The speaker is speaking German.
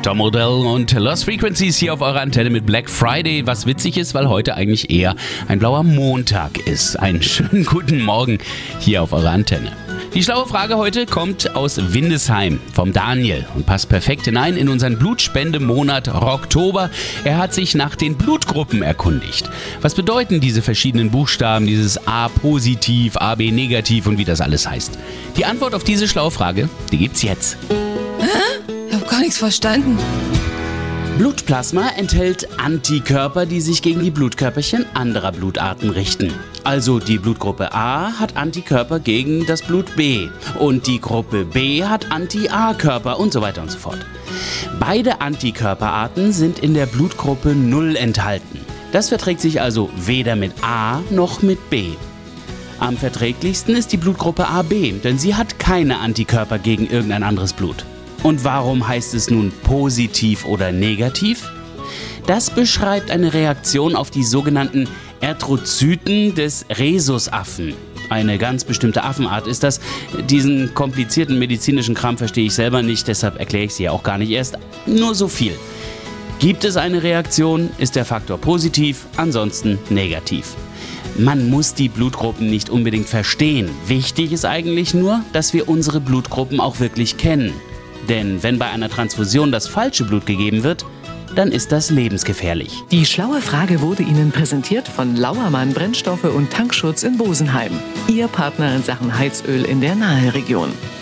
Tom Odell und Lost Frequencies hier auf eurer Antenne mit Black Friday, was witzig ist, weil heute eigentlich eher ein blauer Montag ist. Einen schönen guten Morgen hier auf eurer Antenne. Die schlaue Frage heute kommt aus Windesheim vom Daniel und passt perfekt hinein in unseren Blutspendemonat Oktober. Er hat sich nach den Blutgruppen erkundigt. Was bedeuten diese verschiedenen Buchstaben, dieses A positiv, AB negativ und wie das alles heißt? Die Antwort auf diese schlaue Frage, die gibt's jetzt. Ich habe gar nichts verstanden. Blutplasma enthält Antikörper, die sich gegen die Blutkörperchen anderer Blutarten richten. Also die Blutgruppe A hat Antikörper gegen das Blut B und die Gruppe B hat Anti-A-Körper und so weiter und so fort. Beide Antikörperarten sind in der Blutgruppe 0 enthalten. Das verträgt sich also weder mit A noch mit B. Am verträglichsten ist die Blutgruppe AB, denn sie hat keine Antikörper gegen irgendein anderes Blut. Und warum heißt es nun positiv oder negativ? Das beschreibt eine Reaktion auf die sogenannten Erythrozyten des Rhesusaffen. Eine ganz bestimmte Affenart ist das. Diesen komplizierten medizinischen Kram verstehe ich selber nicht, deshalb erkläre ich sie ja auch gar nicht erst. Nur so viel. Gibt es eine Reaktion, ist der Faktor positiv, ansonsten negativ. Man muss die Blutgruppen nicht unbedingt verstehen. Wichtig ist eigentlich nur, dass wir unsere Blutgruppen auch wirklich kennen. Denn wenn bei einer Transfusion das falsche Blut gegeben wird, dann ist das lebensgefährlich. Die schlaue Frage wurde Ihnen präsentiert von Lauermann Brennstoffe und Tankschutz in Bosenheim. Ihr Partner in Sachen Heizöl in der Naheregion.